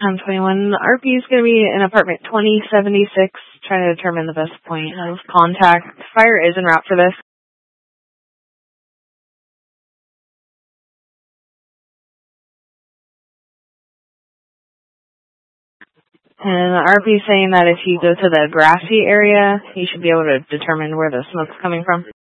I'm 21. RP is going to be in apartment 2076, trying to determine the best point of contact. Fire is en route for this. And RP is saying that if you go to the grassy area, you should be able to determine where the smoke's coming from.